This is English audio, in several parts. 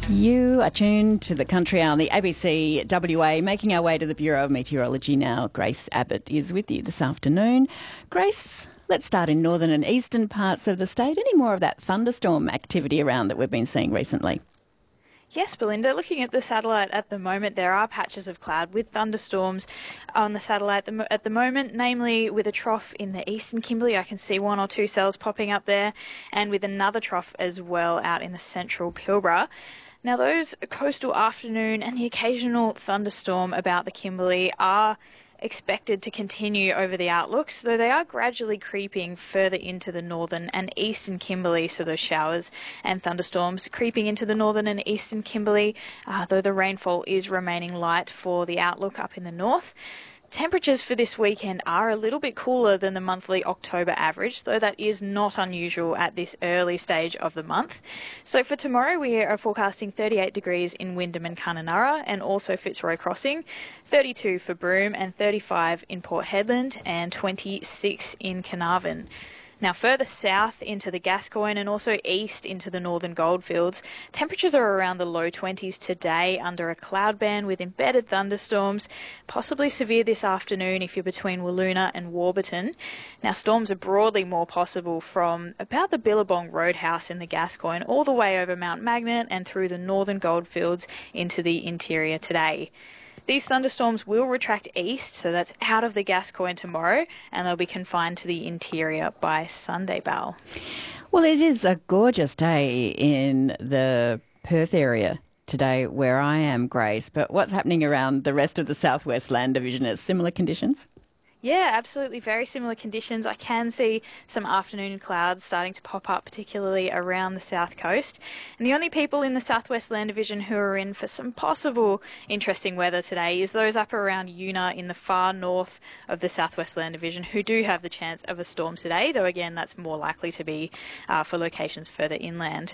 You are tuned to the Country Hour on the ABC WA, making our way to the Bureau of Meteorology now. Grace Abbott is with you this afternoon. Grace, let's start in northern and eastern parts of the state. Any more of that thunderstorm activity around that we've been seeing recently? Yes, Belinda, looking at the satellite at the moment, there are patches of cloud with thunderstorms on the satellite at the moment, namely with a trough in the eastern Kimberley. I can see one or two cells popping up there, and with another trough as well out in the central Pilbara. Now, those coastal afternoon and the occasional thunderstorm about the Kimberley are expected to continue over the outlooks, though they are gradually creeping further into the northern and eastern Kimberley. So those showers and thunderstorms creeping into the northern and eastern Kimberley, though the rainfall is remaining light for the outlook up in the north. Temperatures for this weekend are a little bit cooler than the monthly October average, though that is not unusual at this early stage of the month. So for tomorrow, we are forecasting 38 degrees in Wyndham and Kununurra and also Fitzroy Crossing, 32 for Broome and 35 in Port Hedland and 26 in Carnarvon. Now, further south into the Gascoyne and also east into the northern goldfields, temperatures are around the low 20s today under a cloud band with embedded thunderstorms, possibly severe this afternoon if you're between Wiluna and Warburton. Now, storms are broadly more possible from about the Billabong Roadhouse in the Gascoyne all the way over Mount Magnet and through the northern goldfields into the interior today. These thunderstorms will retract east, so that's out of the Gascoyne tomorrow, and they'll be confined to the interior by Sunday, Belle. Well, it is a gorgeous day in the Perth area today where I am, Grace, but what's happening around the rest of the Southwest Land Division? Is similar conditions? Yeah, absolutely. Very similar conditions. I can see some afternoon clouds starting to pop up, particularly around the south coast. And the only people in the Southwest Land Division who are in for some possible interesting weather today is those up around Una in the far north of the Southwest Land Division who do have the chance of a storm today, though again that's more likely to be for locations further inland.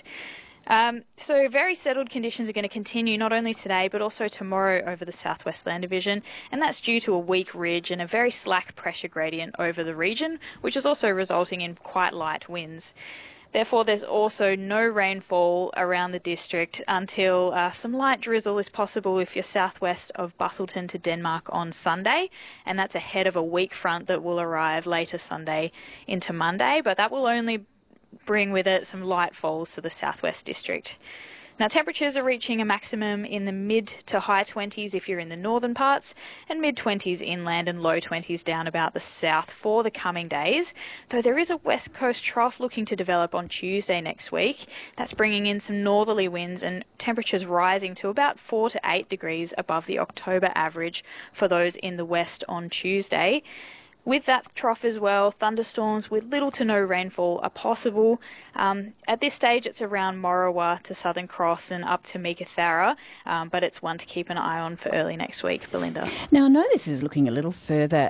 So very settled conditions are going to continue not only today but also tomorrow over the Southwest Land Division, and that's due to a weak ridge and a very slack pressure gradient over the region, which is also resulting in quite light winds. Therefore, there's also no rainfall around the district until some light drizzle is possible if you're southwest of Busselton to Denmark on Sunday, and that's ahead of a weak front that will arrive later Sunday into Monday, but that will only bring with it some light falls to the southwest district. Now, temperatures are reaching a maximum in the mid to high 20s if you're in the northern parts, and mid 20s inland and low 20s down about the south for the coming days, though there is a west coast trough looking to develop on Tuesday next week. That's bringing in some northerly winds and temperatures rising to about 4 to 8 degrees above the October average for those in the west on Tuesday. With that trough as well, thunderstorms with little to no rainfall are possible. At this stage, it's around Morawa to Southern Cross and up to Meekatharra, but it's one to keep an eye on for early next week, Belinda. Now, I know this is looking a little further